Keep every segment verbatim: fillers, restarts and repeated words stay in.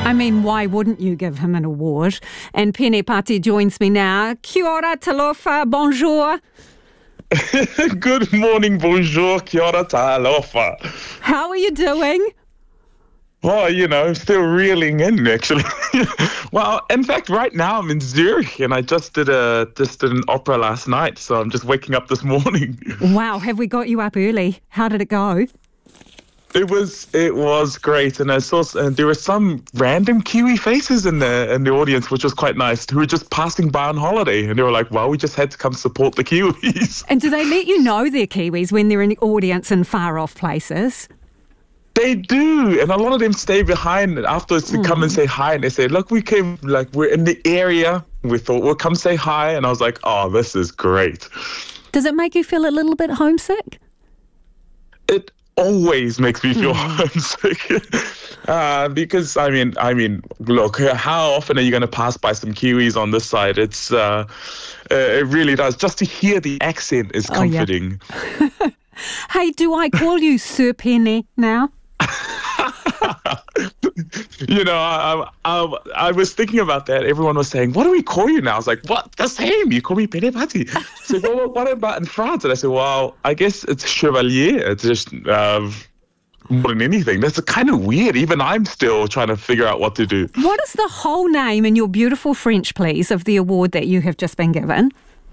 I mean, why wouldn't you give him an award? And Pene Pati joins me now. Kia ora, talofa, bonjour. Good morning, bonjour, kia ora, talofa. How are you doing? Well, you know, still reeling in, actually. Well, in fact, right now I'm in Zurich, and I just did a just did an opera last night, so I'm just waking up this morning. Wow, have we got you up early? How did it go? It was it was great, and I saw and there were some random Kiwi faces in the in the audience, which was quite nice, who were just passing by on holiday, and they were like, "Well, we just had to come support the Kiwis." And do they let you know they're Kiwis when they're in the audience in far off places? They do, and a lot of them stay behind afterwards to mm. come and say hi, and they say, "Look, we came, like, we're in the area. We thought we'll come say hi," and I was like, "Oh, this is great." Does it make you feel a little bit homesick? It always makes me feel mm. homesick, uh, because I mean, I mean, look, how often are you going to pass by some Kiwis on this side? It's, uh, uh, it really does. Just to hear the accent is comforting. Oh, yeah. Hey, do I call you Sir Pene now? You know, I, I I was thinking about that. Everyone was saying, "What do we call you now?" I was like, "What? The same. You call me Pene Pati." So, well, what about in France? And I said, "Well, I guess it's Chevalier. It's just uh, more than anything." That's kind of weird. Even I'm still trying to figure out what to do. What is the whole name in your beautiful French, please, of the award that you have just been given?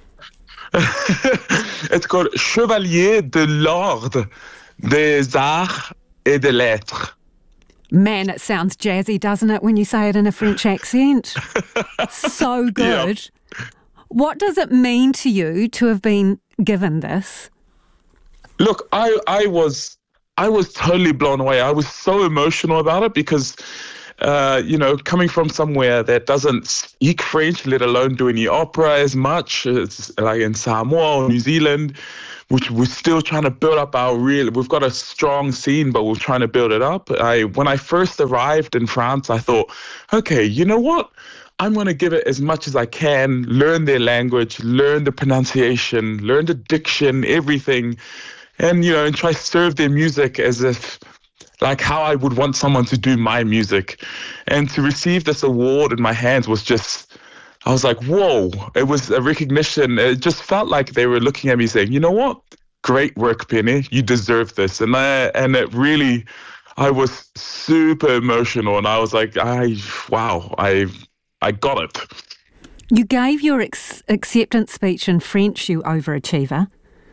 It's called Chevalier de l'Ordre des Arts et des Lettres. Man, it sounds jazzy, doesn't it, when you say it in a French accent? So good. Yep. What does it mean to you to have been given this? Look, I, I was I was totally blown away. I was so emotional about it because, uh, you know, coming from somewhere that doesn't speak French, let alone do any opera as much, it's like in Samoa or New Zealand, which we're still trying to build up our real, we've got a strong scene, but we're trying to build it up. I, when I first arrived in France, I thought, okay, you know what? I'm going to give it as much as I can, learn their language, learn the pronunciation, learn the diction, everything, and, you know, and try to serve their music as if, like how I would want someone to do my music. And to receive this award in my hands was just, I was like, whoa, it was a recognition. It just felt like they were looking at me saying, you know what? Great work, Pene. You deserve this. And I, and it really, I was super emotional. And I was like, I, wow, I, I got it. You gave your ex- acceptance speech in French, you overachiever.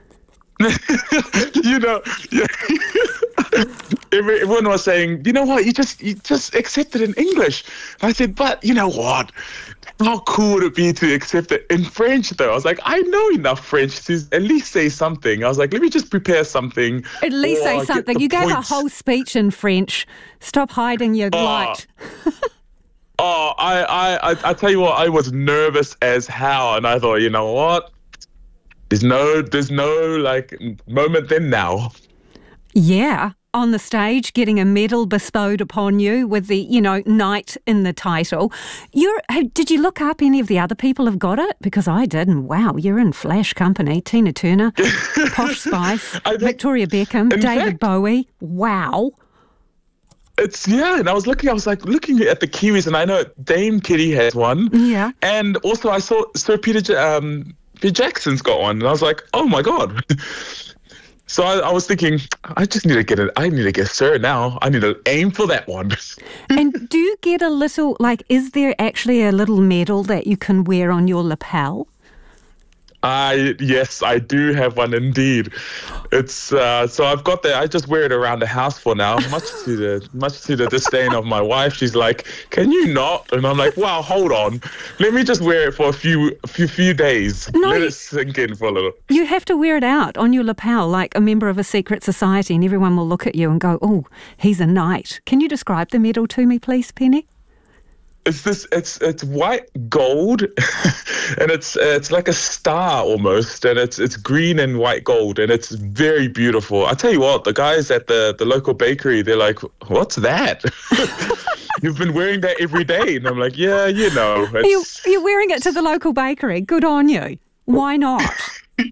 You know, yeah. Everyone was saying, you know what, you just you just accept it in English. I said, but you know what? How cool would it be to accept it in French, though? I was like, I know enough French to at least say something. I was like, let me just prepare something. At least say something. You gave a whole speech in French. Stop hiding your oh. light. oh, I, I, I, I tell you what, I was nervous as hell, and I thought, you know what? There's no, there's no like moment then now. Yeah, on the stage, getting a medal bestowed upon you with the, you know, knight in the title. You're. Did you look up any of the other people who've got it? Because I did, and wow, you're in flash company. Tina Turner, Posh Spice, Victoria Beckham, David fact, Bowie. Wow. It's, yeah, and I was looking, I was like looking at the Kiwis, and I know Dame Kitty has one. Yeah. And also I saw Sir Peter, um, Peter Jackson's got one, and I was like, oh my God. So I, I was thinking, I just need to get it. I need to get Sir now. I need to aim for that one. And do you get a little, like, is there actually a little medal that you can wear on your lapel? I yes, I do have one indeed. It's uh, so I've got that. I just wear it around the house for now, much to the much to the disdain of my wife. She's like, "Can you not?" And I'm like, "Well, hold on. Let me just wear it for a few few few days. No, Let it sink in for a little." You have to wear it out on your lapel like a member of a secret society, and everyone will look at you and go, "Oh, he's a knight." Can you describe the medal to me, please, Pene? It's this. It's it's white gold, and it's it's like a star almost, and it's it's green and white gold, and it's very beautiful. I tell you what, the guys at the, the local bakery, they're like, "What's that? You've been wearing that every day," and I'm like, "Yeah, you know." It's... You, you're wearing it to the local bakery. Good on you. Why not?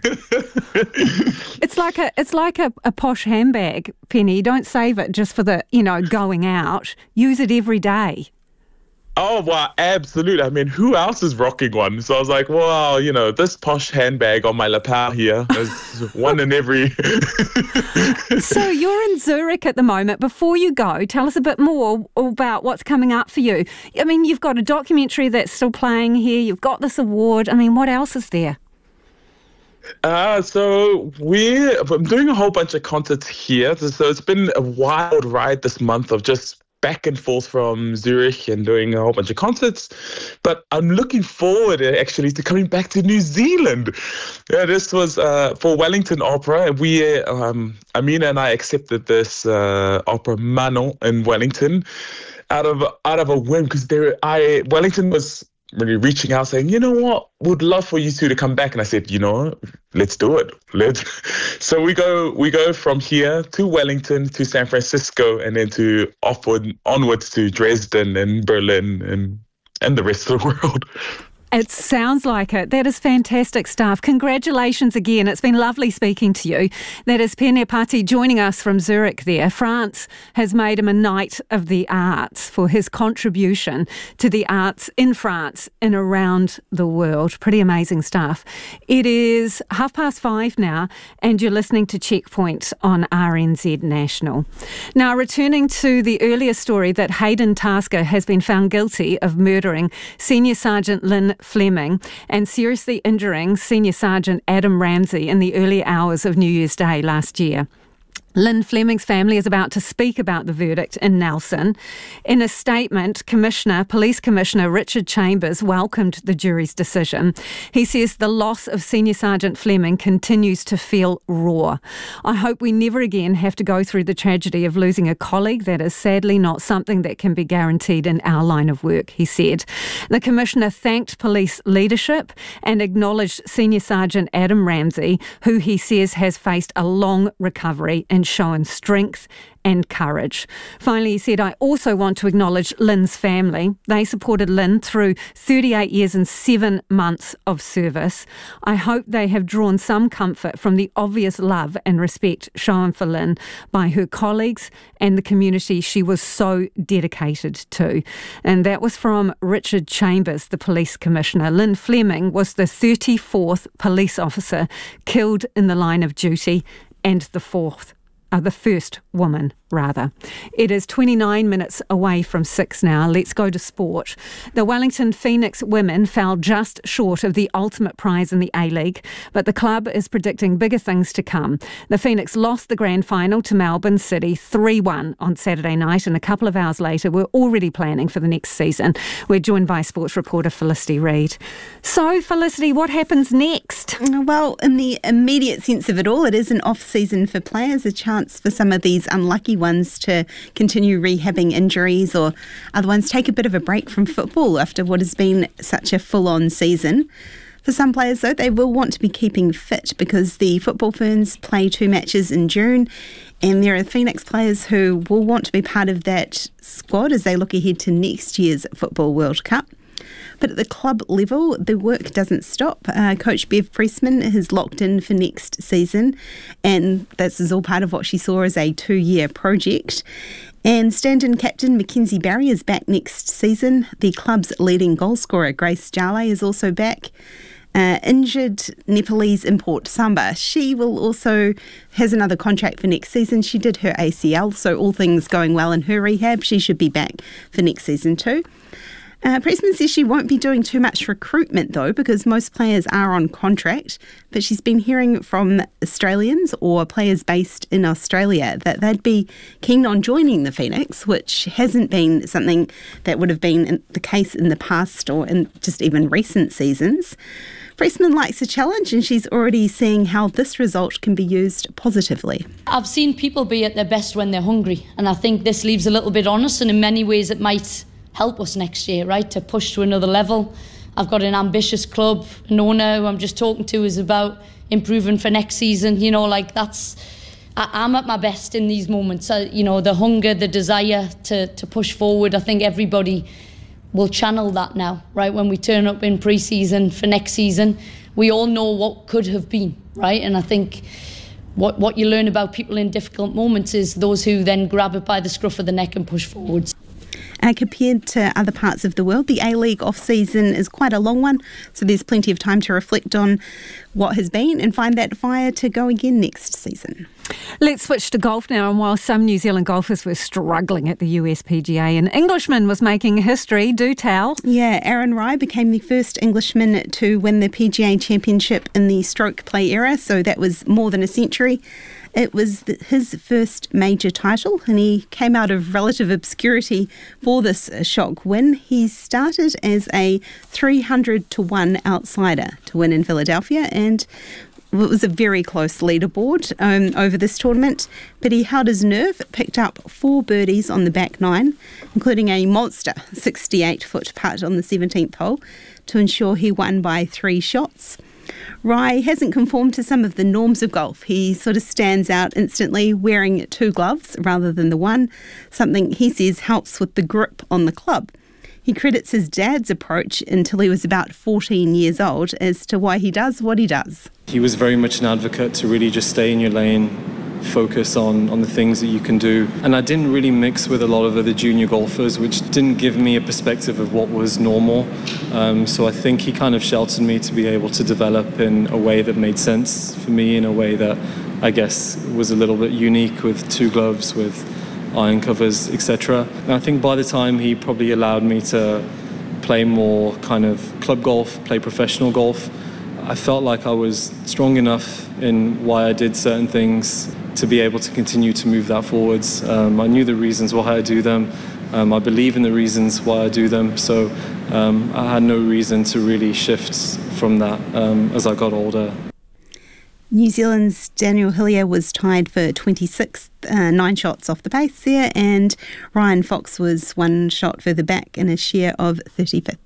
It's like a it's like a, a posh handbag, Penny. Don't save it just for the, you know, going out. Use it every day. Oh, wow, absolutely. I mean, who else is rocking one? So I was like, well, you know, this posh handbag on my lapel here is one in every... So you're in Zurich at the moment. Before you go, tell us a bit more about what's coming up for you. I mean, you've got a documentary that's still playing here. You've got this award. I mean, what else is there? Uh, so we, I'm doing a whole bunch of concerts here. So it's been a wild ride this month of just back and forth from Zurich and doing a whole bunch of concerts. But I'm looking forward actually to coming back to New Zealand. Yeah, this was uh, for Wellington Opera. We, um, Amina and I accepted this uh, opera Manon in Wellington out of out of a whim, because there, I Wellington was really reaching out saying, you know what, would love for you two to come back. And I said, you know what, let's do it. Let's. So we go we go from here to Wellington, to San Francisco, and then to offward, onwards to Dresden and Berlin and, and the rest of the world. It sounds like it. That is fantastic stuff. Congratulations again. It's been lovely speaking to you. That is Pene Pati joining us from Zurich there. France has made him a Knight of the Arts for his contribution to the arts in France and around the world. Pretty amazing stuff. It is half past five now, and you're listening to Checkpoint on R N Z National. Now, returning to the earlier story that Hayden Tasker has been found guilty of murdering Senior Sergeant Lynn Fleming and seriously injuring Senior Sergeant Adam Ramsey in the early hours of New Year's Day last year. Lynn Fleming's family is about to speak about the verdict in Nelson. In a statement, Commissioner, Police Commissioner Richard Chambers welcomed the jury's decision. He says the loss of Senior Sergeant Fleming continues to feel raw. I hope we never again have to go through the tragedy of losing a colleague. That is sadly not something that can be guaranteed in our line of work, he said. The Commissioner thanked police leadership and acknowledged Senior Sergeant Adam Ramsey, who he says has faced a long recovery and shown strength and courage. Finally, he said, I also want to acknowledge Lynn's family. They supported Lynn through thirty-eight years and seven months of service. I hope they have drawn some comfort from the obvious love and respect shown for Lynn by her colleagues and the community she was so dedicated to. And that was from Richard Chambers, the police commissioner. Lynn Fleming was the thirty-fourth police officer killed in the line of duty, and the fourth Uh, the first woman, rather. It is twenty-nine minutes away from six now. Let's go to sport. The Wellington Phoenix women fell just short of the ultimate prize in the A-League, but the club is predicting bigger things to come. The Phoenix lost the grand final to Melbourne City three one on Saturday night, and a couple of hours later we're already planning for the next season. We're joined by sports reporter Felicity Reid. So, Felicity, what happens next? Well, in the immediate sense of it all, it is an off-season for players, a chance for some of these unlucky ones to continue rehabbing injuries, or other ones take a bit of a break from football after what has been such a full-on season. For some players, though, they will want to be keeping fit because the Football Ferns play two matches in June, and there are Phoenix players who will want to be part of that squad as they look ahead to next year's Football World Cup. But at the club level, the work doesn't stop. Uh, Coach Bev Pressman is locked in for next season, and this is all part of what she saw as a two-year project. And stand-in captain Mackenzie Barry is back next season. The club's leading goalscorer Grace Jale is also back. Uh, injured Nepalese import Samba, she will also has another contract for next season. She did her A C L, so all things going well in her rehab, she should be back for next season too. Uh, Pressman says she won't be doing too much recruitment though, because most players are on contract, but she's been hearing from Australians or players based in Australia that they'd be keen on joining the Phoenix, which hasn't been something that would have been the case in the past or in just even recent seasons. Pressman likes a challenge, and she's already seeing how this result can be used positively. I've seen people be at their best when they're hungry, and I think this leaves a little bit on us, and in many ways it might help us next year, right, to push to another level. I've got an ambitious club, an owner who I'm just talking to is about improving for next season. You know, like that's, I, I'm at my best in these moments. I, you know, the hunger, the desire to, to push forward, I think everybody will channel that now, right? When we turn up in pre-season for next season, we all know what could have been, right? And I think what, what you learn about people in difficult moments is those who then grab it by the scruff of the neck and push forwards. Uh, compared to other parts of the world, the A-League off-season is quite a long one, so there's plenty of time to reflect on what has been and find that fire to go again next season. Let's switch to golf now. And while some New Zealand golfers were struggling at the U S P G A, an Englishman was making history. Do tell. Yeah, Aaron Rai became the first Englishman to win the P G A Championship in the stroke play era, so that was more than a century. It was his first major title, and he came out of relative obscurity for this shock win. He started as a three hundred to one outsider to win in Philadelphia, and it was a very close leaderboard um, over this tournament, but he held his nerve, picked up four birdies on the back nine, including a monster sixty-eight foot putt on the seventeenth hole to ensure he won by three shots. Rai hasn't conformed to some of the norms of golf. He sort of stands out instantly wearing two gloves rather than the one, something he says helps with the grip on the club. He credits his dad's approach until he was about fourteen years old as to why he does what he does. He was very much an advocate to really just stay in your lane, focus on, on the things that you can do. And I didn't really mix with a lot of other junior golfers, which didn't give me a perspective of what was normal. Um, so I think he kind of sheltered me to be able to develop in a way that made sense for me, in a way that I guess was a little bit unique, with two gloves, with iron covers, et cetera. And I think by the time he probably allowed me to play more kind of club golf, play professional golf, I felt like I was strong enough in why I did certain things to be able to continue to move that forwards. Um, I knew the reasons why I do them. Um, I believe in the reasons why I do them. So um, I had no reason to really shift from that um, as I got older. New Zealand's Daniel Hillier was tied for twenty-sixth, uh, nine shots off the pace there, and Ryan Fox was one shot further back in a share of thirty-fifth.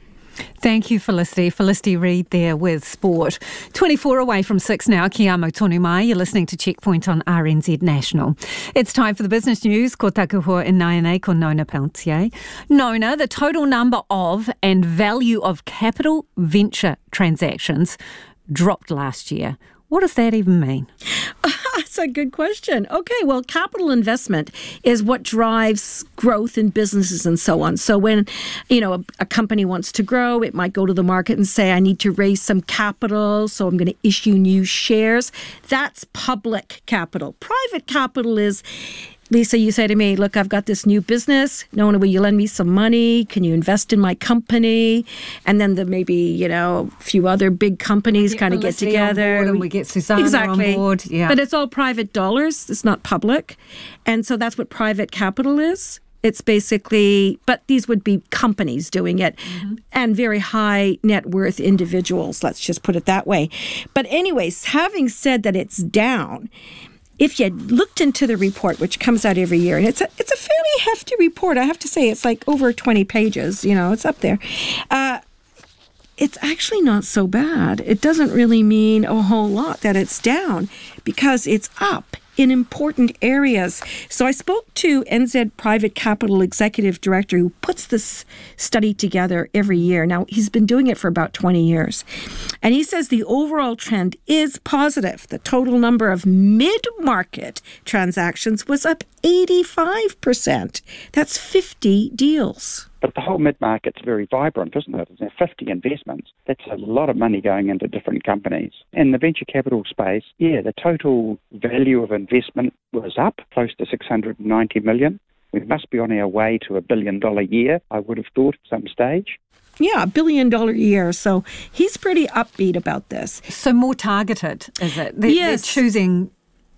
Thank you, Felicity. Felicity Reid there with sport. twenty-four away from six now. Kia amo tonu mai. You're listening to Checkpoint on R N Z National. It's time for the business news. Ko taku hoa in Naianei ko Nona Peltier. Nona, the total number of and value of capital venture transactions dropped last year. What does that even mean? That's a good question. Okay, well, capital investment is what drives growth in businesses and so on. So when, you know, a, a company wants to grow, it might go to the market and say, I need to raise some capital, so I'm going to issue new shares. That's public capital. Private capital is, Lisa, you say to me, look, I've got this new business. Nona, will you lend me some money? Can you invest in my company? And then the maybe, you know, a few other big companies kind of get together. On board and we get Susanna exactly. on board. Yeah. But it's all private dollars. It's not public. And so that's what private capital is. It's basically, but these would be companies doing it, mm-hmm. and very high net worth individuals. Let's just put it that way. But anyways, having said that it's down, if you looked into the report, which comes out every year, and it's a it's a fairly hefty report, I have to say, it's like over twenty pages, you know, it's up there. Uh, it's actually not so bad. It doesn't really mean a whole lot that it's down, because it's up in important areas. So I spoke to N Z Private Capital Executive Director, who puts this study together every year. Now, he's been doing it for about twenty years. And he says the overall trend is positive. The total number of mid-market transactions was up eighty-five percent. That's fifty deals. But the whole mid-market's very vibrant, isn't it? There's fifty investments. That's a lot of money going into different companies. In the venture capital space, yeah, the total value of investment was up, close to six hundred ninety million. We must be on our way to a billion dollar year, I would have thought, at some stage. Yeah, a billion dollar year. So he's pretty upbeat about this. So more targeted, is it? They're, yes. They're choosing,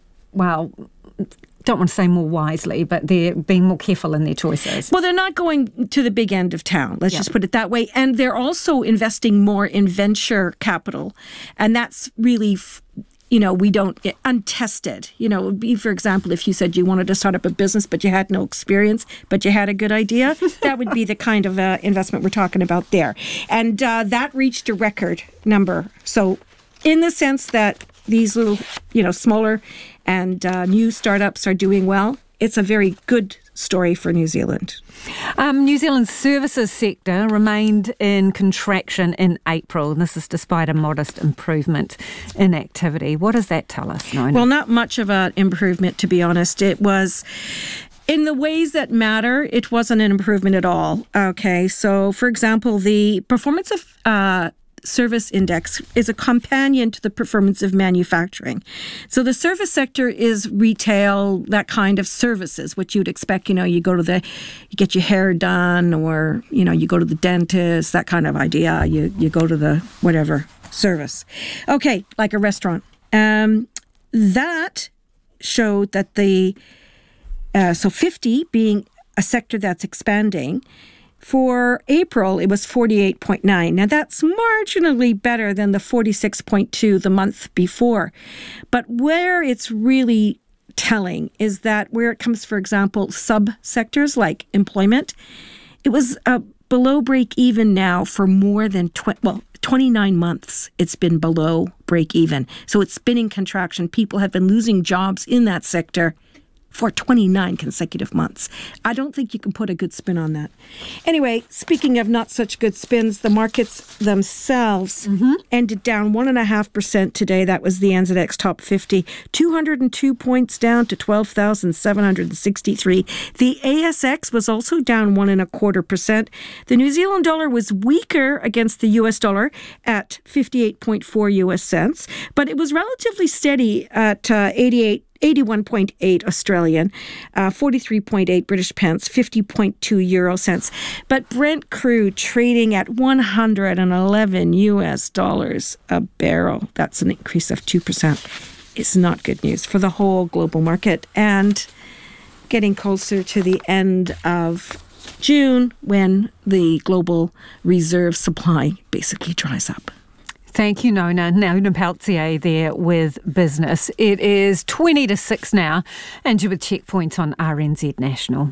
well, don't want to say more wisely, but they're being more careful in their choices. Well, they're not going to the big end of town. Let's yep. just put it that way. And they're also investing more in venture capital. And that's really, you know, we don't, untested. You know, it would be, for example, if you said you wanted to start up a business, but you had no experience, but you had a good idea, that would be the kind of uh, investment we're talking about there. And uh, that reached a record number. So in the sense that these little, you know, smaller and uh, new startups are doing well, it's a very good story for New Zealand. Um, New Zealand's services sector remained in contraction in April, and this is despite a modest improvement in activity. What does that tell us, Nona? Well, not much of an improvement, to be honest. It was... In the ways that matter, it wasn't an improvement at all. Okay, so for example, the performance of uh, service index is a companion to the performance of manufacturing. So the service sector is retail, that kind of services, which you'd expect. You know, you go to the, you get your hair done, or you know, you go to the dentist, that kind of idea. You you go to the whatever service. Okay, like a restaurant. Um, that showed that the Uh, so fifty being a sector that's expanding, for April it was forty-eight point nine. Now that's marginally better than the forty-six point two the month before. But where it's really telling is that where it comes, for example, sub-sectors like employment, it was uh, below break even now for more than twenty, well, twenty-nine months it's been below break even. So it's been in contraction. People have been losing jobs in that sector for twenty-nine consecutive months. I don't think you can put a good spin on that. Anyway, speaking of not such good spins, the markets themselves mm-hmm. ended down one point five percent today. That was the N Z X Top fifty. two hundred two points down to twelve thousand seven hundred sixty-three. The A S X was also down one and a quarter percent. The New Zealand dollar was weaker against the U S dollar at fifty-eight point four U S cents, but it was relatively steady at uh, eighty-eight eighty-one point eight Australian, uh, forty-three point eight British pence, fifty point two euro cents. But Brent crude trading at one hundred eleven U S dollars a barrel. That's an increase of two percent. It's not good news for the whole global market. And getting closer to the end of June when the global reserve supply basically dries up. Thank you, Nona. Nona Peltier there with business. It is twenty to six now, and you're with Checkpoint on R N Z National.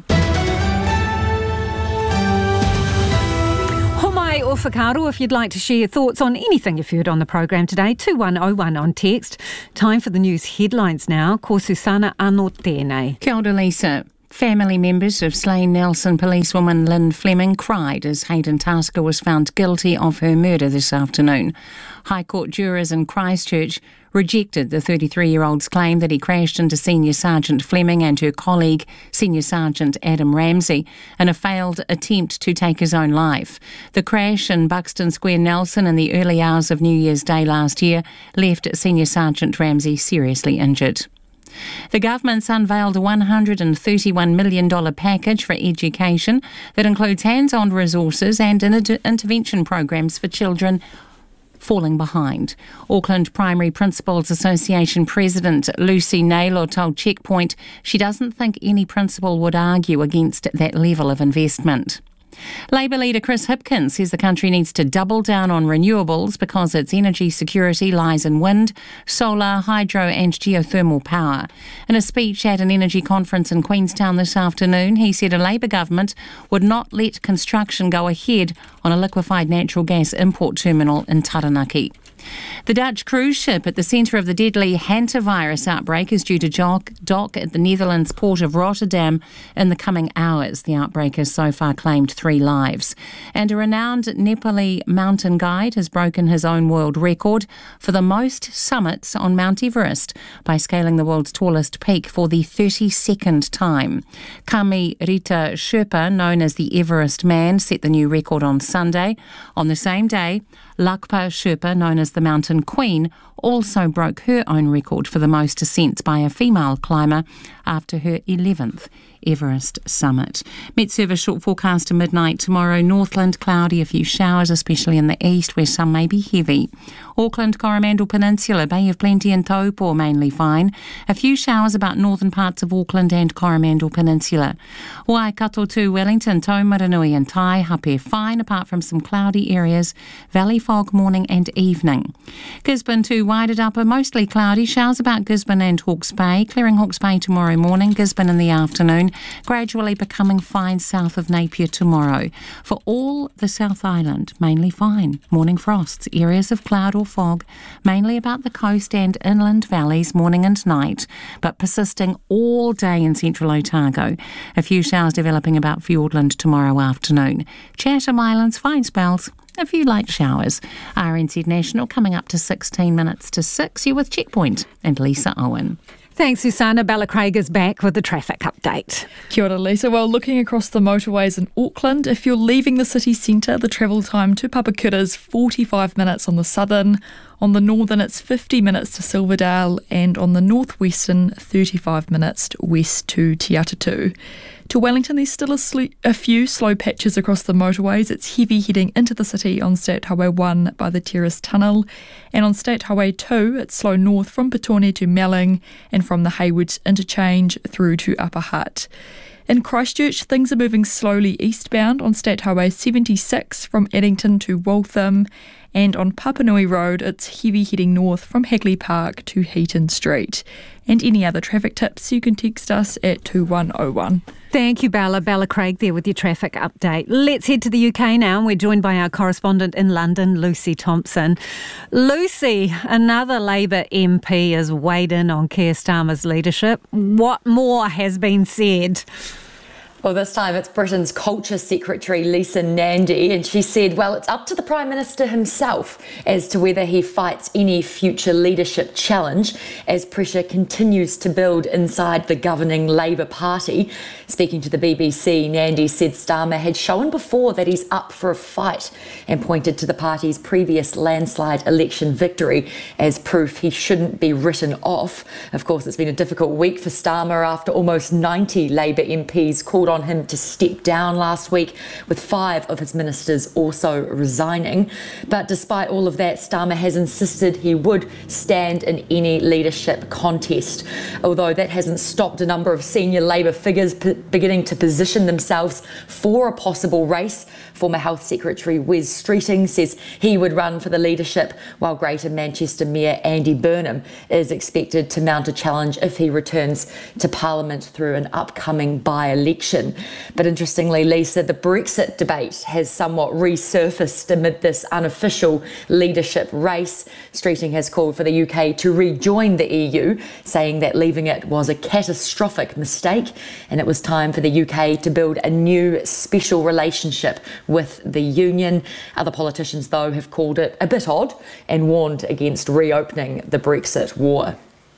Homai o whakaaro, if you'd like to share your thoughts on anything you've heard on the program today, two one oh one on text. Time for the news headlines now. Ko Susana anō tēnei. Kia ora, Lisa. Family members of slain Nelson policewoman Lynn Fleming cried as Hayden Tasker was found guilty of her murder this afternoon. High Court jurors in Christchurch rejected the thirty-three-year-old's claim that he crashed into Senior Sergeant Fleming and her colleague, Senior Sergeant Adam Ramsey, in a failed attempt to take his own life. The crash in Buxton Square, Nelson, in the early hours of New Year's Day last year left Senior Sergeant Ramsey seriously injured. The government's unveiled a one hundred thirty-one million dollars package for education that includes hands-on resources and inter- intervention programs for children falling behind. Auckland Primary Principals Association President Lucy Naylor told Checkpoint she doesn't think any principal would argue against that level of investment. Labour leader Chris Hipkins says the country needs to double down on renewables because its energy security lies in wind, solar, hydro and geothermal power. In a speech at an energy conference in Queenstown this afternoon, he said a Labour government would not let construction go ahead on a liquefied natural gas import terminal in Taranaki. The Dutch cruise ship at the centre of the deadly hantavirus outbreak is due to dock, dock at the Netherlands port of Rotterdam in the coming hours. The outbreak has so far claimed three lives. And a renowned Nepali mountain guide has broken his own world record for the most summits on Mount Everest by scaling the world's tallest peak for the thirty-second time. Kami Rita Sherpa, known as the Everest Man, set the new record on Sunday. On the same day, Lakpa Sherpa, known as the Mountain Queen, also broke her own record for the most ascents by a female climber after her eleventh Everest summit. Met Service short forecast to midnight tomorrow. Northland cloudy, a few showers, especially in the east where some may be heavy. Auckland, Coromandel Peninsula, Bay of Plenty and Taupo mainly fine. A few showers about northern parts of Auckland and Coromandel Peninsula. Waikato to Wellington, Taumaranui and Tai, Hape fine apart from some cloudy areas. Valley fog morning and evening. Gisborne to Wairarapa, mostly cloudy. Showers about Gisborne and Hawke's Bay. Clearing Hawke's Bay tomorrow morning. Gisborne in the afternoon. afternoon, gradually becoming fine south of Napier tomorrow. For all the South Island, mainly fine. Morning frosts, areas of cloud or fog, mainly about the coast and inland valleys morning and night, but persisting all day in central Otago. A few showers developing about Fiordland tomorrow afternoon. Chatham Islands, fine spells. A few light showers. R N Z National coming up to sixteen minutes to six. You're with Checkpoint and Lisa Owen. Thanks, Susanna. Bella Craig is back with the traffic update. Kia ora, Lisa. Well, looking across the motorways in Auckland, if you're leaving the city centre, the travel time to Papakura is forty-five minutes on the southern. On the northern, it's fifty minutes to Silverdale, and on the northwestern, thirty-five minutes west to Te Atatu. To Wellington, there's still a, sl- a few slow patches across the motorways. It's heavy heading into the city on State Highway one by the Terrace Tunnel, and on State Highway two, it's slow north from Petone to Melling and from the Haywoods interchange through to Upper Hutt. In Christchurch, things are moving slowly eastbound on State Highway seventy-six from Eddington to Waltham, and on Papanui Road, it's heavy heading north from Hagley Park to Heaton Street. And any other traffic tips, you can text us at two one oh one. Thank you, Bella. Bella Craig there with your traffic update. Let's head to the U K now. We're joined by our correspondent in London, Lucy Thompson. Lucy, another Labour M P has weighed in on Keir Starmer's leadership. What more has been said? Well, this time it's Britain's Culture Secretary Lisa Nandy, and she said, well, it's up to the Prime Minister himself as to whether he fights any future leadership challenge as pressure continues to build inside the governing Labour Party. Speaking to the B B C, Nandy said Starmer had shown before that he's up for a fight and pointed to the party's previous landslide election victory as proof he shouldn't be written off. Of course, it's been a difficult week for Starmer after almost ninety Labour M Ps called on him to step down last week, with five of his ministers also resigning. But despite all of that, Starmer has insisted he would stand in any leadership contest, although that hasn't stopped a number of senior Labour figures p- beginning to position themselves for a possible race. Former Health Secretary Wes Streeting says he would run for the leadership, while Greater Manchester Mayor Andy Burnham is expected to mount a challenge if he returns to Parliament through an upcoming by-election. But interestingly, Lisa, the Brexit debate has somewhat resurfaced amid this unofficial leadership race. Streeting has called for the U K to rejoin the E U, saying that leaving it was a catastrophic mistake and it was time for the U K to build a new special relationship with the Union. Other politicians, though, have called it a bit odd and warned against reopening the Brexit war.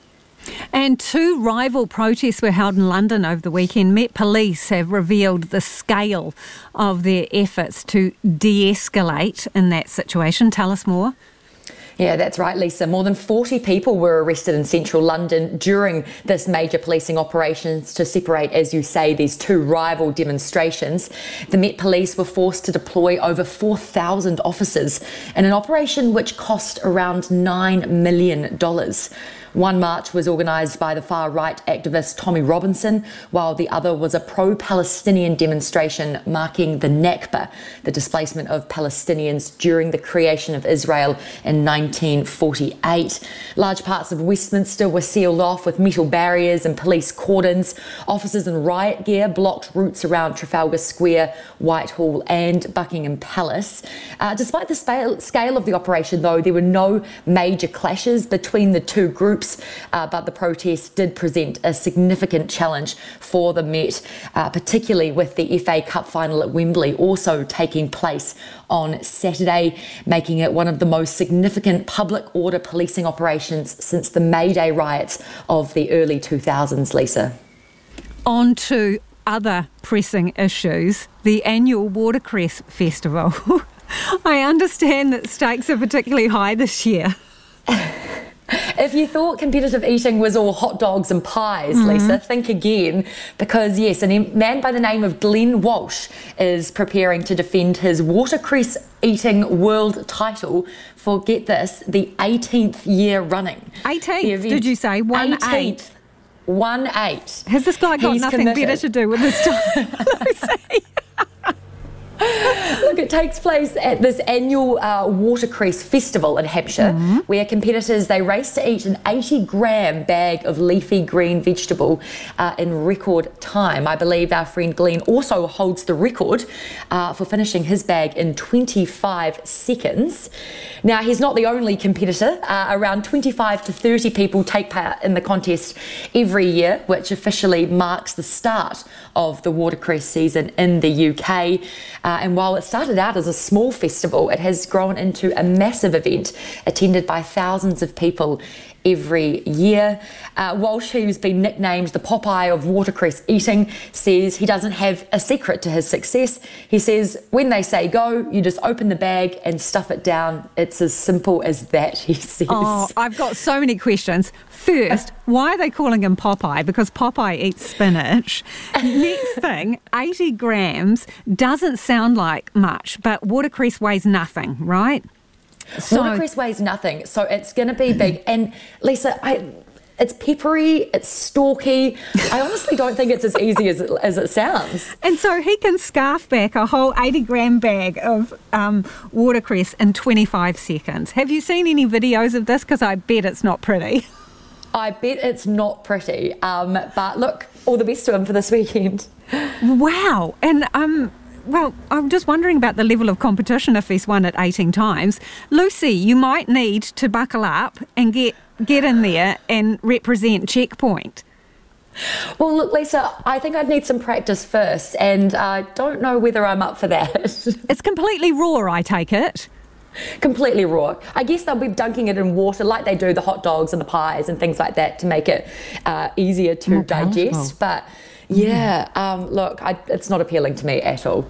And two rival protests were held in London over the weekend. Met Police have revealed the scale of their efforts to de-escalate in that situation. Tell us more. Yeah, that's right, Lisa. More than forty people were arrested in central London during this major policing operations to separate, as you say, these two rival demonstrations. The Met Police were forced to deploy over four thousand officers in an operation which cost around nine million dollars. One march was organised by the far-right activist Tommy Robinson, while the other was a pro-Palestinian demonstration marking the Nakba, the displacement of Palestinians during the creation of Israel in nineteen forty-eight. Large parts of Westminster were sealed off with metal barriers and police cordons. Officers in riot gear blocked routes around Trafalgar Square, Whitehall and Buckingham Palace. Uh, despite the scale, scale of the operation, though, there were no major clashes between the two groups. Uh, but the protest did present a significant challenge for the Met, uh, particularly with the F A Cup final at Wembley also taking place on Saturday, making it one of the most significant public order policing operations since the May Day riots of the early two thousands, Lisa. On to other pressing issues, the annual Watercress Festival. I understand that stakes are particularly high this year. If you thought competitive eating was all hot dogs and pies, mm-hmm. Lisa, think again, because yes, a man by the name of Glenn Walsh is preparing to defend his watercress eating world title for, get this, the eighteenth year running. eighteenth, did you say? One eighteenth. eight. One eight. Has this guy got He's nothing committed. better to do with his time? Look, it takes place at this annual uh, Watercress Festival in Hampshire, mm-hmm. where competitors, they race to eat an eighty gram bag of leafy green vegetable uh, in record time. I believe our friend Glenn also holds the record uh, for finishing his bag in twenty-five seconds. Now, he's not the only competitor. Uh, around twenty-five to thirty people take part in the contest every year, which officially marks the start of the watercress season in the U K. Uh, and while it started out as a small festival, it has grown into a massive event attended by thousands of people every year. Uh, Walsh, who's been nicknamed the Popeye of watercress eating, says he doesn't have a secret to his success. He says when they say go, you just open the bag and stuff it down. It's as simple as that, he says. Oh, I've got so many questions. First, why are they calling him Popeye? Because Popeye eats spinach. Next thing, eighty grams doesn't sound like much, but watercress weighs nothing, right? So, watercress weighs nothing, so it's going to be big. And Lisa, I, it's peppery, it's stalky. I honestly don't think it's as easy as it, as it sounds. And so he can scarf back a whole eighty gram bag of um, watercress in twenty-five seconds. Have you seen any videos of this? Because I bet it's not pretty. I bet it's not pretty. Um, but look, all the best to him for this weekend. Wow. And um. Well, I'm just wondering about the level of competition if he's won it eighteen times. Lucy, you might need to buckle up and get get in there and represent Checkpoint. Well, look, Lisa, I think I'd need some practice first, and I don't know whether I'm up for that. It's completely raw, I take it. Completely raw. I guess they'll be dunking it in water like they do the hot dogs and the pies and things like that to make it uh, easier to More digest. Powerful. But yeah, um, look, I, it's not appealing to me at all.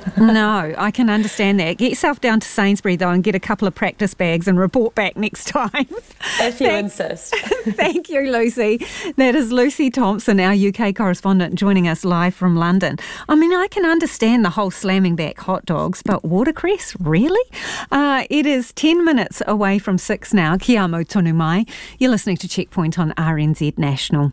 No, I can understand that. Get yourself down to Sainsbury, though, and get a couple of practice bags and report back next time. If you insist. Thank you, Lucy. That is Lucy Thompson, our U K correspondent, joining us live from London. I mean, I can understand the whole slamming back hot dogs, but watercress, really? Uh, it is ten minutes away from six now. Kia amo tonu mai. You're listening to Checkpoint on R N Z National.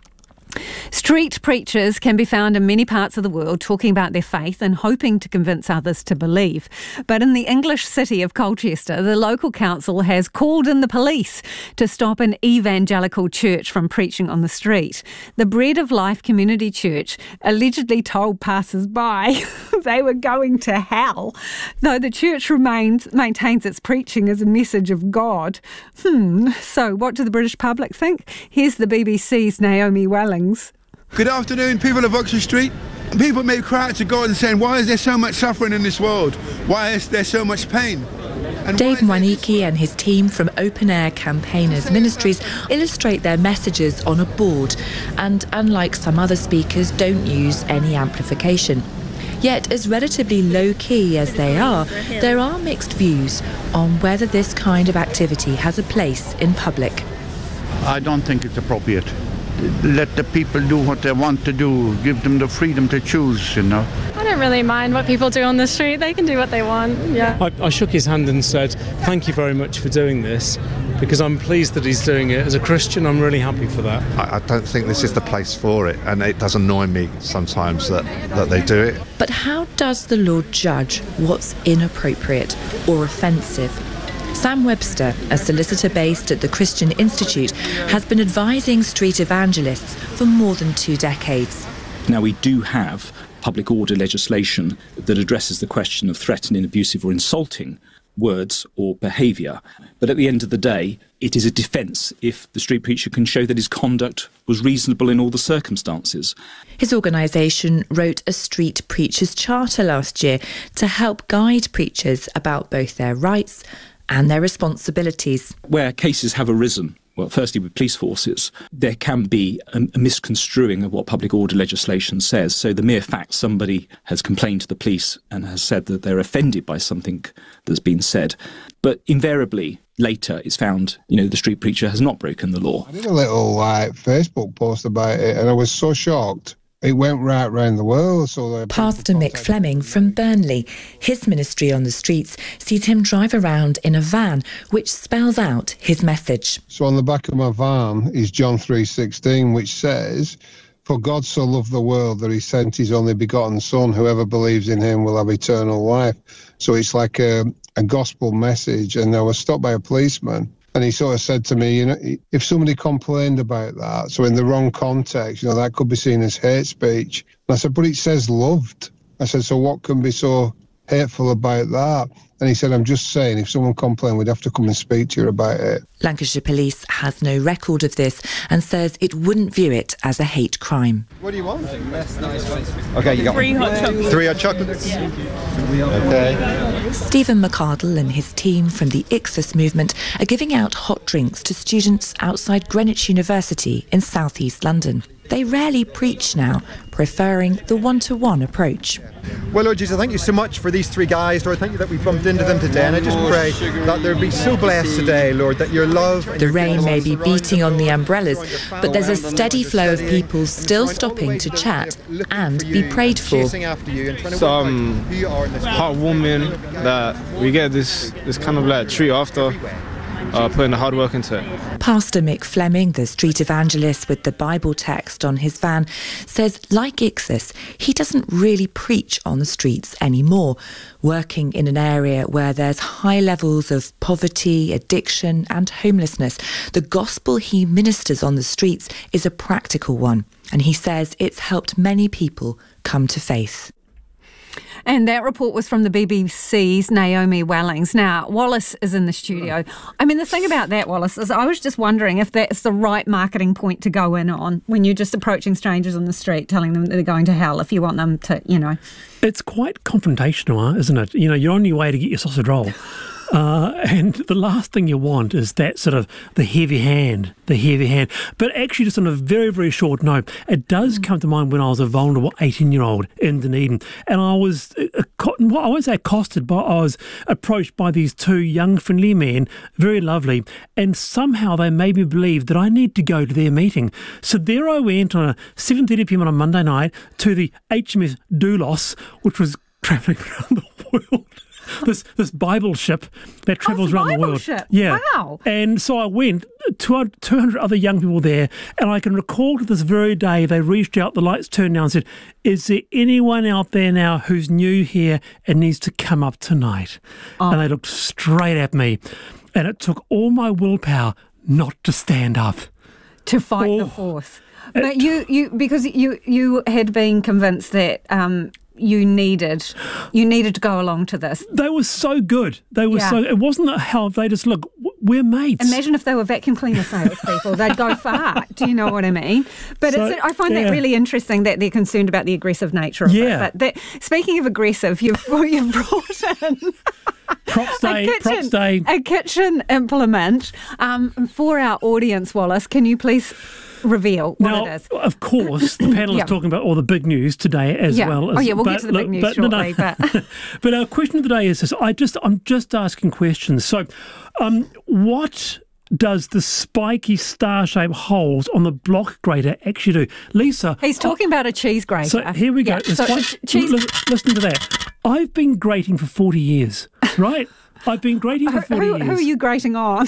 Street preachers can be found in many parts of the world talking about their faith and hoping to convince others to believe. But in the English city of Colchester, the local council has called in the police to stop an evangelical church from preaching on the street. The Bread of Life Community Church allegedly told passers-by they were going to hell, though the church remains, maintains its preaching as a message of God. Hmm, so what do the British public think? Here's the B B C's Naomi Welling. Good afternoon, people of Oxford Street. People may cry out to God and saying, why is there so much suffering in this world? Why is there so much pain? And Dave Mwaniki and his team from Open Air Campaigners Ministries illustrate their messages on a board and, unlike some other speakers, don't use any amplification. Yet, as relatively low-key as they are, there are mixed views on whether this kind of activity has a place in public. I don't think it's appropriate. Let the people do what they want to do. Give them the freedom to choose, you know. I don't really mind what people do on the street. They can do what they want, yeah. I, I shook his hand and said, thank you very much for doing this, because I'm pleased that he's doing it. As a Christian, I'm really happy for that. I, I don't think this is the place for it, and it does annoy me sometimes that, that they do it. But how does the Lord judge what's inappropriate or offensive? Sam Webster, a solicitor based at the Christian Institute, has been advising street evangelists for more than two decades. Now, we do have public order legislation that addresses the question of threatening, abusive or insulting words or behaviour. But at the end of the day, it is a defence if the street preacher can show that his conduct was reasonable in all the circumstances. His organisation wrote a street preachers' charter last year to help guide preachers about both their rights and their responsibilities. Where cases have arisen, well, firstly with police forces, there can be a, a misconstruing of what public order legislation says. So the mere fact somebody has complained to the police and has said that they're offended by something that's been said, but invariably later it's found, you know, the street preacher has not broken the law. I did a little like Facebook post about it and I was so shocked. It went right round the world. So Pastor Mick Fleming from Burnley. His ministry on the streets sees him drive around in a van, which spells out his message. So on the back of my van is John three sixteen, which says, For God so loved the world that he sent his only begotten Son. Whoever believes in him will have eternal life. So it's like a, a gospel message. And I was stopped by a policeman, and he sort of said to me, you know, if somebody complained about that, so in the wrong context, you know, that could be seen as hate speech. And I said, but it says loved. I said, so what can be so hateful about that? And he said, I'm just saying, if someone complained, we'd have to come and speak to you about it. Lancashire Police has no record of this and says it wouldn't view it as a hate crime. What do you want? Okay, you got Three hot chocolates. Three hot chocolates? Okay. Stephen McArdle and his team from the Ichthus movement are giving out hot drinks to students outside Greenwich University in southeast London. They rarely preach now, preferring the one-to-one approach. Well, Lord Jesus, thank you so much for these three guys, Lord. Thank you that we bumped into them today, and I just pray that they'll be so blessed today, Lord, that your love... The rain may be beating on the umbrellas, but there's a steady flow of people still stopping to chat and be prayed for. Some heartwarming that we get this, this kind of like treat after uh, putting the hard work into it. Pastor Mick Fleming, the street evangelist with the Bible text on his van, says, like Ichthus, he doesn't really preach on the streets anymore, working in an area where there's high levels of poverty, addiction and homelessness. The gospel he ministers on the streets is a practical one, and he says it's helped many people come to faith. And that report was from the B B C's Naomi Wellings. Now, Wallace is in the studio. I mean, the thing about that, Wallace, is I was just wondering if that's the right marketing point to go in on when you're just approaching strangers on the street, telling them that they're going to hell if you want them to, you know. It's quite confrontational, isn't it? You know, you're on your way to get your sausage roll. Uh, and the last thing you want is that sort of the heavy hand, the heavy hand. But actually, just on a very, very short note, it does come to mind when I was a vulnerable eighteen-year-old in Dunedin, and I was, well, I won't say accosted, but I was approached by these two young, friendly men, very lovely, and somehow they made me believe that I need to go to their meeting. So there I went on a seven thirty p m on a Monday night to the H M S Doulos, which was travelling around the world. This this Bible ship that travels oh, around Bible the world. Ship. Yeah. Wow. And so I went, two hundred other young people there, and I can recall to this very day they reached out, the lights turned down and said, is there anyone out there now who's new here and needs to come up tonight? Oh. And they looked straight at me, and it took all my willpower not to stand up. To fight oh. the force. But you, you because you, you had been convinced that... Um, you needed you needed to go along to this. They were so good. They were yeah. so... It wasn't a hell. They just, look, we're mates. Imagine if they were vacuum cleaner salespeople. They'd go far. Do you know what I mean? But so, it's, I find yeah. that really interesting that they're concerned about the aggressive nature of yeah. it. But that, speaking of aggressive, you've, you've brought in... Props day, a kitchen, props day. A kitchen implement um, for our audience, Wallace. Can you please... reveal what now, it is. Of course, the panel yeah. is talking about all the big news today as yeah. well. As, oh yeah, we'll but, get to the big look, news but, shortly. No, no. But but our question of the day is this: I just, I'm just asking questions. So, um, what does the spiky star-shaped holes on the block grater actually do, Lisa? He's talking oh, about a cheese grater. So here we go. Yeah, so spike, cheese... listen, listen to that. I've been grating for forty years, right? I've been grating for forty who, years. Who are you grating on?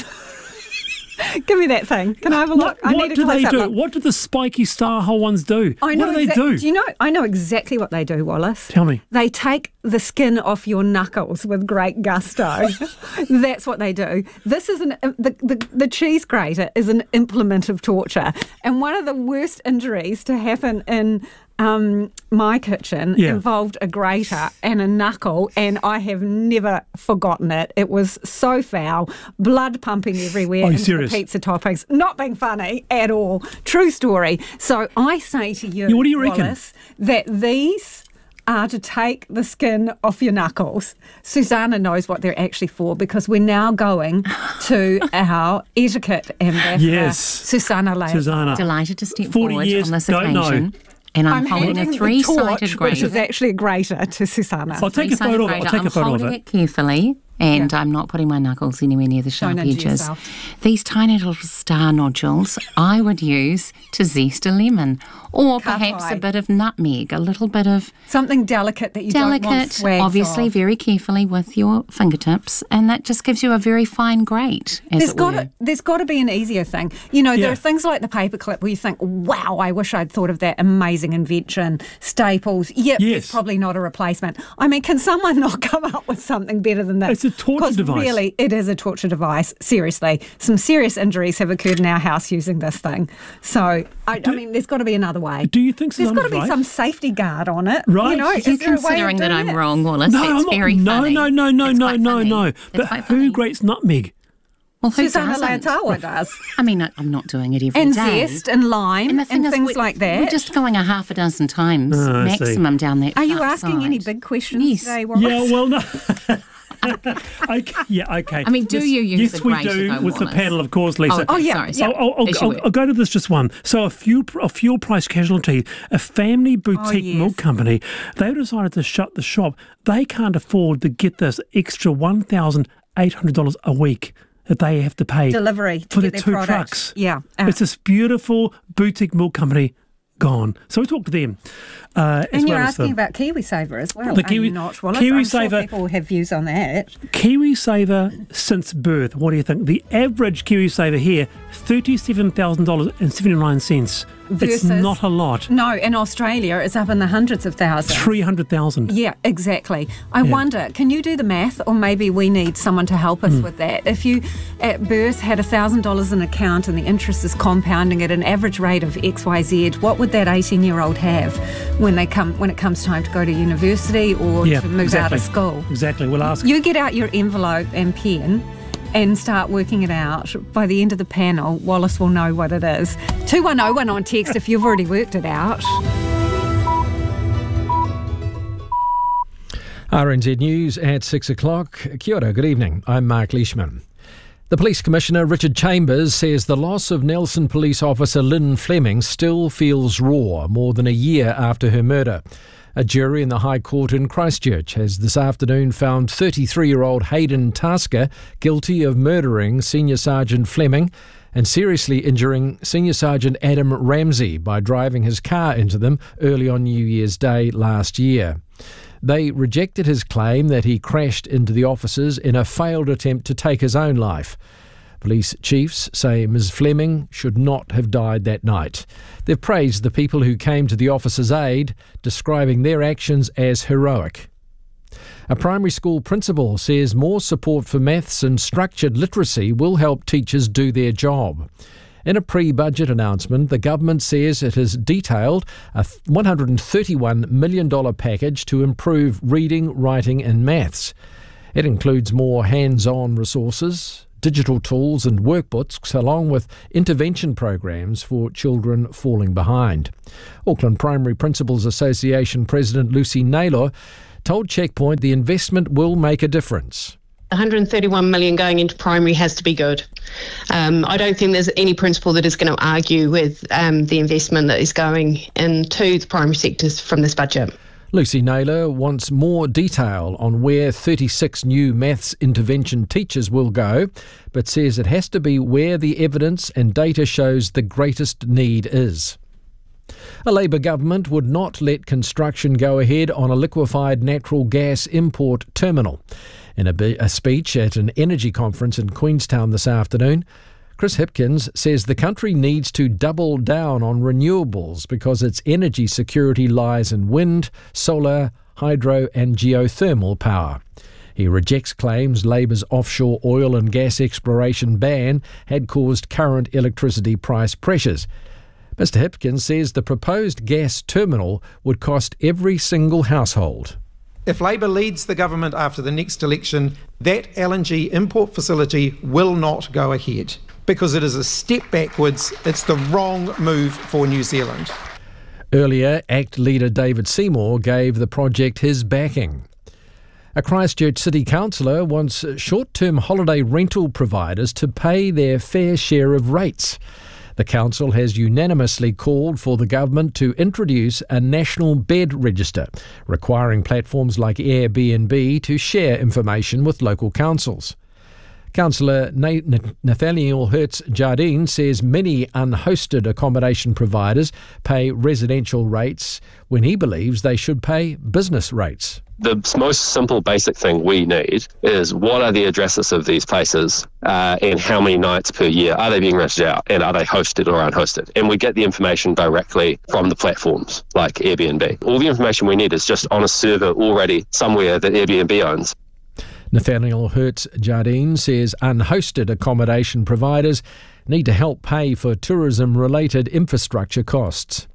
Give me that thing. Can I have a look? What, I what need a do they do? Look. What do the spiky star hole ones do? I know what do exa- they do? Do you know? I know exactly what they do, Wallace. Tell me. They take the skin off your knuckles with great gusto. That's what they do. This is an the, the the cheese grater is an implement of torture, and one of the worst injuries to happen in. Um, my kitchen yeah. involved a grater and a knuckle, and I have never forgotten it. It was so foul, blood pumping everywhere Are you into serious? the pizza toppings. Not being funny at all. True story. So I say to you, yeah, what do you reckon? Wallace, that these are to take the skin off your knuckles. Susanna knows what they're actually for because we're now going to our etiquette ambassador, yes. Susanna Lane. Susanna. Delighted to step forty forward years, on this don't occasion. Know. And I'm, I'm holding a the three-sided torch, grater. which is actually a grater to Susanna. I'll take a photo of it. I'll take I'm a photo of holding it. it carefully, and Yeah. I'm not putting my knuckles anywhere near the sharp Don't injure edges. yourself. These tiny little star nodules I would use to zest a lemon, or Ka perhaps pai. a bit of nutmeg, a little bit of Something delicate that you don't want delicate, swags obviously of. very carefully with your fingertips, and that just gives you a very fine grate, as There's it got were. to, there's got to be an easier thing. You know, Yeah. there are things like the paperclip where you think, wow, I wish I'd thought of that amazing invention. Staples, yep, Yes. it's probably not a replacement. I mean, can someone not come up with something better than that? It's a torture 'Cause device. Really, it is a torture device. Seriously. Some serious injuries have occurred in our house using this thing. So, I, I mean, there's got to be another way. Do you think There's got to Suzanne's be right? some safety guard on it. Right. You know, You're is there a way of considering that doing I'm it? wrong, Wallace. No, That's I'm not, very no, funny. no, no, no, It's no, quite no, funny. no. It's But quite who funny. grates nutmeg? Well, who Susanna doesn't? Leotawa does. I mean, I- I'm not doing it every day. And zest and lime And and, the thing is, things we- like that. We're just going a half a dozen times Oh, I see. maximum down that. Are you sharp asking side. any big questions Yes. today, Wallace? Yeah, well, no. okay, yeah, okay. I mean, do Yes- you use Yes, the we grater, do though, with the Wallace? panel, of course, Lisa. Oh, okay, Oh, yeah, sorry, So sorry. I'll, I'll, As you I'll, were. I'll go to this just one. So a fuel, a fuel price casualty, a family boutique yes. milk company, they decided to shut the shop. They can't afford to get this extra one thousand eight hundred dollars a week that they have to pay Delivery to for their get their two product. trucks. Yeah. Uh, It's this beautiful boutique milk company gone. So we talked to them. Uh, as And you're well as asking the, about KiwiSaver as well. The are Kiwi- you not, Wallace? KiwiSaver- I'm sure people have views on that. KiwiSaver since birth. What do you think? The average KiwiSaver here, thirty-seven thousand dollars and seventy-nine cents. It's Versus- not a lot. No, in Australia, it's up in the hundreds of thousands. three hundred thousand. Yeah, exactly. I Yeah. wonder, can you do the math, or maybe we need someone to help us Mm. with that? If you at birth had one thousand dollars in account and the interest is compounding at an average rate of X Y Z, what would that eighteen-year-old have when they come when it comes time to go to university or Yeah, to move exactly. out of school? Exactly. We'll ask. You get out your envelope and pen and start working it out. By the end of the panel, Wallace will know what it is. two one oh one on text if you've already worked it out. R N Z News at six o'clock. Kia ora, good evening. I'm Mark Leishman. The Police Commissioner, Richard Chambers, says the loss of Nelson Police Officer Lynn Fleming still feels raw more than a year after her murder. A jury in the High Court in Christchurch has this afternoon found thirty-three-year-old Hayden Tasker guilty of murdering Senior Sergeant Fleming and seriously injuring Senior Sergeant Adam Ramsey by driving his car into them early on New Year's Day last year. They rejected his claim that he crashed into the officers in a failed attempt to take his own life. Police chiefs say Miz Fleming should not have died that night. They've praised the people who came to the officers' aid, describing their actions as heroic. A primary school principal says more support for maths and structured literacy will help teachers do their job. In a pre-budget announcement, the government says it has detailed a one hundred thirty-one million dollars package to improve reading, writing and maths. It includes more hands-on resources, digital tools and workbooks, along with intervention programs for children falling behind. Auckland Primary Principals Association President Lucy Naylor told Checkpoint the investment will make a difference. one hundred thirty-one million dollars going into primary has to be good. Um, I don't think there's any principal that is going to argue with um, the investment that is going into the primary sectors from this budget. Lucy Naylor wants more detail on where thirty-six new maths intervention teachers will go, but says it has to be where the evidence and data shows the greatest need is. A Labour government would not let construction go ahead on a liquefied natural gas import terminal. In a, be- a speech at an energy conference in Queenstown this afternoon, Chris Hipkins says the country needs to double down on renewables because its energy security lies in wind, solar, hydro and geothermal power. He rejects claims Labour's offshore oil and gas exploration ban had caused current electricity price pressures. Mister Hipkins says the proposed gas terminal would cost every single household. If Labor leads the government after the next election, that L N G import facility will not go ahead because it is a step backwards. It's the wrong move for New Zealand. Earlier, ACT leader David Seymour gave the project his backing. A Christchurch City councillor wants short-term holiday rental providers to pay their fair share of rates. The council has unanimously called for the government to introduce a national bed register, requiring platforms like Airbnb to share information with local councils. Councillor Nathaniel Hertz-Jardine says many unhosted accommodation providers pay residential rates when he believes they should pay business rates. The most simple basic thing we need is what are the addresses of these places uh, and how many nights per year are they being rented out, and are they hosted or unhosted? And we get the information directly from the platforms like Airbnb. All the information we need is just on a server already somewhere that Airbnb owns. Nathaniel Hertz-Jardine says unhosted accommodation providers need to help pay for tourism-related infrastructure costs.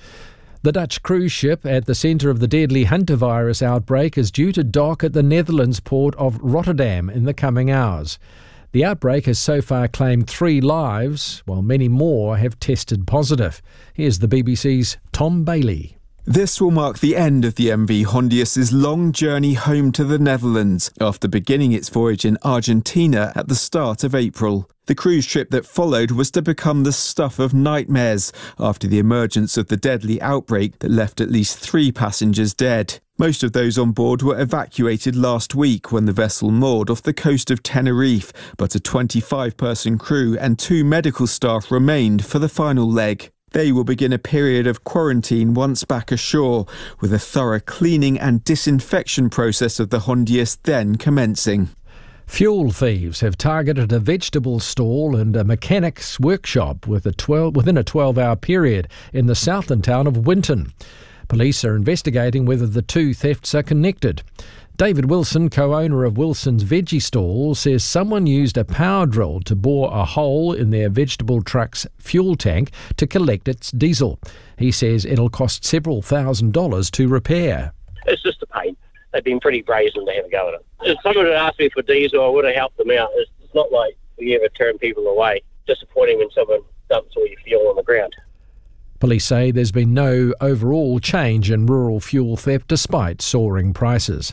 The Dutch cruise ship at the centre of the deadly hantavirus outbreak is due to dock at the Netherlands port of Rotterdam in the coming hours. The outbreak has so far claimed three lives, while many more have tested positive. Here's the B B C's Tom Bailey. This will mark the end of the M V Hondius's long journey home to the Netherlands after beginning its voyage in Argentina at the start of April. The cruise trip that followed was to become the stuff of nightmares after the emergence of the deadly outbreak that left at least three passengers dead. Most of those on board were evacuated last week when the vessel moored off the coast of Tenerife, but a twenty-five person crew and two medical staff remained for the final leg. They will begin a period of quarantine once back ashore, with a thorough cleaning and disinfection process of the Hondius then commencing. Fuel thieves have targeted a vegetable stall and a mechanic's workshop with a twelve, within a twelve-hour period in the southern town of Winton. Police are investigating whether the two thefts are connected. David Wilson, co-owner of Wilson's Veggie Stall, says someone used a power drill to bore a hole in their vegetable truck's fuel tank to collect its diesel. He says it'll cost several thousand dollars to repair. It's just a pain. They've been pretty brazen to have a go at it. If someone had asked me for diesel, I would have helped them out. It's, it's not like we ever turn people away. Disappointing when someone dumps all your fuel on the ground. Police say there's been no overall change in rural fuel theft despite soaring prices.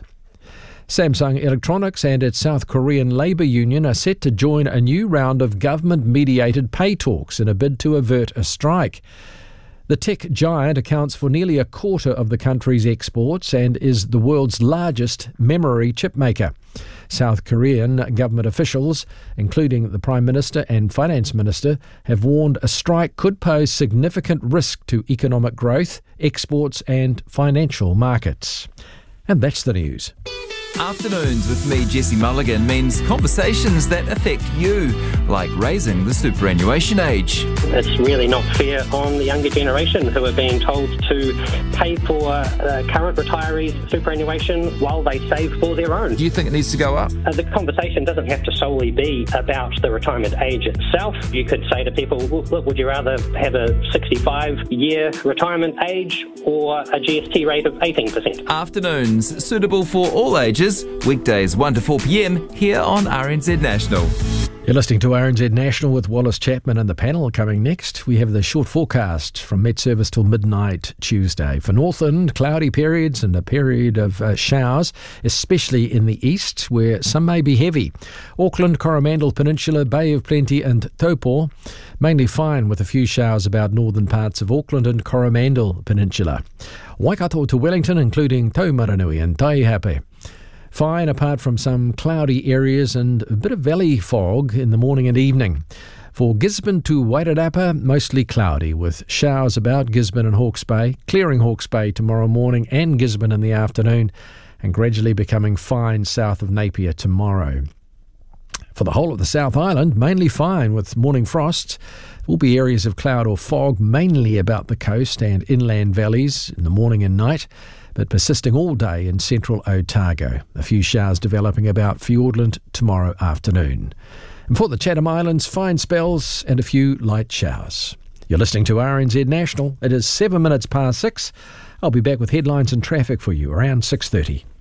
Samsung Electronics and its South Korean labour union are set to join a new round of government-mediated pay talks in a bid to avert a strike. The tech giant accounts for nearly a quarter of the country's exports and is the world's largest memory chip maker. South Korean government officials, including the Prime Minister and Finance Minister, have warned a strike could pose significant risk to economic growth, exports and financial markets. And that's the news. Afternoons with me, Jesse Mulligan, means conversations that affect you, like raising the superannuation age. It's really not fair on the younger generation who are being told to pay for uh, current retirees' superannuation while they save for their own. Do you think it needs to go up? Uh, the conversation doesn't have to solely be about the retirement age itself. You could say to people, look, would you rather have a sixty-five year retirement age or a G S T rate of eighteen percent? Afternoons, suitable for all ages. Weekdays one to four p.m. here on R N Z National. You're listening to R N Z National with Wallace Chapman and the panel. Coming next, we have the short forecast from Met Service till midnight Tuesday. For Northland, cloudy periods and a period of uh, showers, especially in the east, where some may be heavy. Auckland, Coromandel Peninsula, Bay of Plenty and Taupo, mainly fine with a few showers about northern parts of Auckland and Coromandel Peninsula. Waikato to Wellington, including Taumaranui and Taihape. Fine apart from some cloudy areas and a bit of valley fog in the morning and evening. For Gisborne to Wairarapa, mostly cloudy with showers about Gisborne and Hawke's Bay, clearing Hawke's Bay tomorrow morning and Gisborne in the afternoon, and gradually becoming fine south of Napier tomorrow. For the whole of the South Island, mainly fine with morning frosts. There will be areas of cloud or fog, mainly about the coast and inland valleys in the morning and night, but persisting all day in central Otago. A few showers developing about Fiordland tomorrow afternoon. And for the Chatham Islands, fine spells and a few light showers. You're listening to R N Z National. It is seven minutes past six. I'll be back with headlines and traffic for you around six thirty.